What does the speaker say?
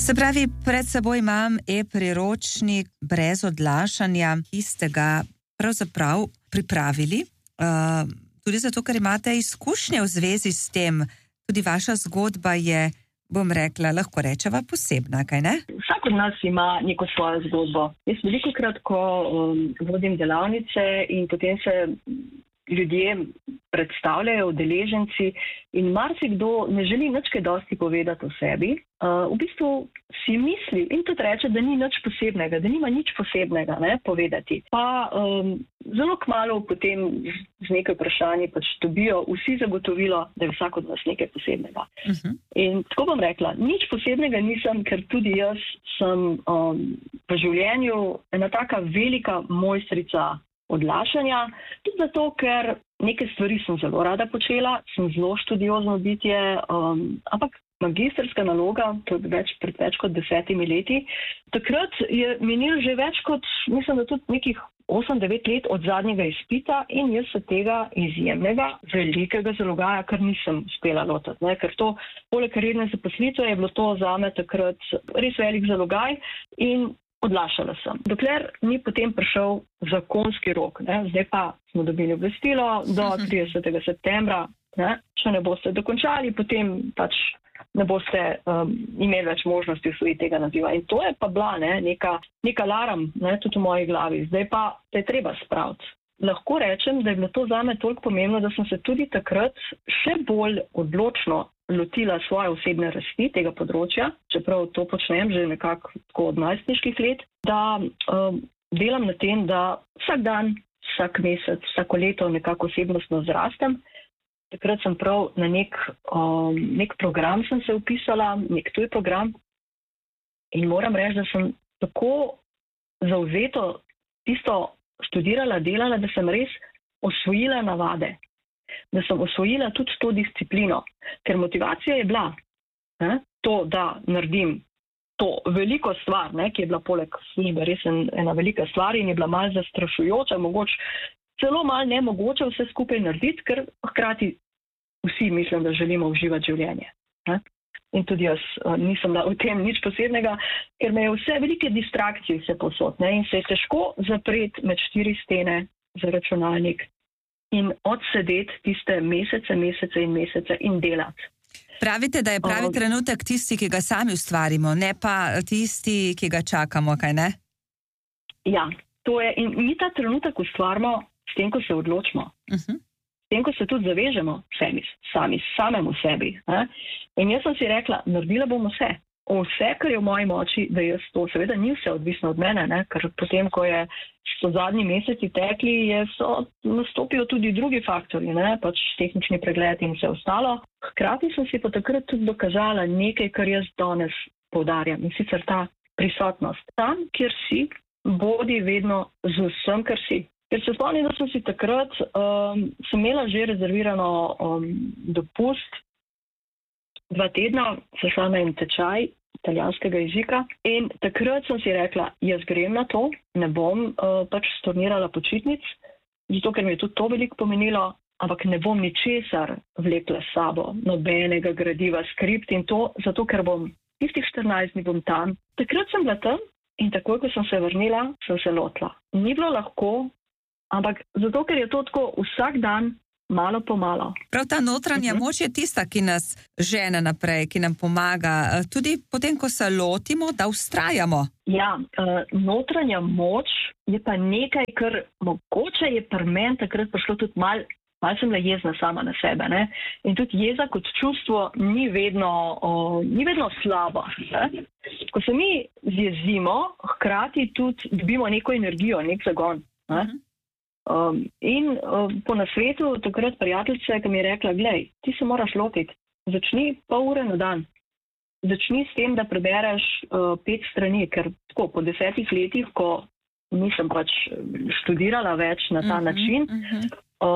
Se pravi, pred seboj imam e-priročnik brez odlašanja, ki ste ga pravzaprav pripravili, tudi zato, ker imate izkušnje v zvezi s tem. Tudi vaša zgodba je, bom rekla, lahko rečeva posebna, kaj ne? Vsak od nas ima neko svojo zgodbo. Jaz velikokrat, ko vodim delavnice in potem se ljudje predstavljajo, udeleženci, in marsikdo ne želi nič kaj dosti povedati o sebi. V bistvu si misli in tudi reče, da ni nič posebnega, da nima nič posebnega povedati. Pa zelo kmalu potem z nekaj vprašanji dobijo vsi zagotovilo, da je vsak od nas nekaj posebnega. In tako bom rekla, nič posebnega nisem, ker tudi jaz sem v življenju ena taka velika mojstrica odlašanja, tudi zato, ker neke stvari sem zelo rada počela, sem zelo študiozno bitje, ampak magistrska naloga, to je pred več kot 10 leti, takrat je minil že več kot, mislim, da tudi nekih 8-9 let od zadnjega izpita in jaz se tega izjemnega, velikega zalogaja, kar nisem uspela lotiti. Ker to, poleg redne zaposlitve, je bilo to zame takrat res velik zalogaj in odlašala sem. Dokler ni potem prišel zakonski rok. Zdaj pa smo dobili obvestilo do 30. septembra. Če ne boste dokončali, potem ne boste imeli več možnosti usvojiti tega naziva. In to je pa bila neka alarm, tudi v moji glavi. Zdaj pa te je treba spraviti. Lahko rečem, da je bilo to zame toliko pomembno, da sem se tudi takrat še bolj odločno lotila svoje osebne rasti tega področja, čeprav to počnem že nekako od najstniških let, da delam na tem, da vsak dan, vsak mesec, vsako leto nekako osebnostno zrastem. Takrat sem prav na nek program sem se vpisala, nek tuj program, in moram reči, da sem tako zavzeto tisto študirala, delala, da sem res osvojila navade, da sem osvojila tudi to disciplino, ker motivacija je bila to, da naredim to veliko stvar, ki je bila poleg službe res ena velika stvar in je bila malo zastrašujoča, mogoče celo malo nemogoče vse skupaj narediti, ker hkrati vsi mislim, da želimo uživati življenje. In tudi jaz nisem v tem nič posebnega, ker me je vse velike distrakcije vse posod, in se je težko zapreti med 4 stene za računalnik in odsedeti tiste mesece in mesece in delati. Pravite, da je pravi trenutek tisti, ki ga sami ustvarimo, ne pa tisti, ki ga čakamo, kaj ne? Ja, to je. In mi ta trenutek ustvarimo s tem, ko se odločimo. S tem, ko se tudi zavežemo samemu sebi. In jaz sem si rekla, naredila bom vse, kar je v moji moči, da jaz to, seveda ni vse odvisno od mene, ker potem, ko so zadnji meseci tekli, so nastopijo tudi drugi faktori, tehnični pregled in vse ostalo. Hkrati sem si pa takrat tudi dokazala nekaj, kar jaz danes poudarjam, in sicer ta prisotnost. Tam, kjer si, bodi vedno z vsem, kar si. Ker se spomnim, da sem si takrat, sem imela že rezervirano dopust, 2 tedna, sem šla na en tečaj italijanskega jezika in takrat sem si rekla, jaz grem na to, ne bom stornirala počitnic, zato ker mi je tudi to veliko pomenilo, ampak ne bom ničesar vlekla s sabo, nobenega gradiva, skript in to, zato ker bom tistih 14 dni bom tam. Takrat sem bila tam in takoj, ko sem se vrnila, sem se lotila. Ni bilo lahko, ampak zato, ker je to tako vsak dan, malo po malo. Prav ta notranja moč je tista, ki nas žene naprej, ki nam pomaga, tudi potem, ko se lotimo, da vztrajamo. Ja, notranja moč je pa nekaj, kar mogoče je pri meni takrat prišlo tudi malo sem bila jezna sama na sebe. In tudi jeza kot čustvo ni vedno slabo. Ko se mi zjezimo, hkrati tudi dobimo neko energijo, nek zagon. In po nasvetu takrat prijateljice, ki mi je rekla, glej, ti se moraš lotiti, začni pol ure na dan. Začni s tem, da prebereš 5 strani, ker tako po 10 letih, ko nisem študirala več na ta način,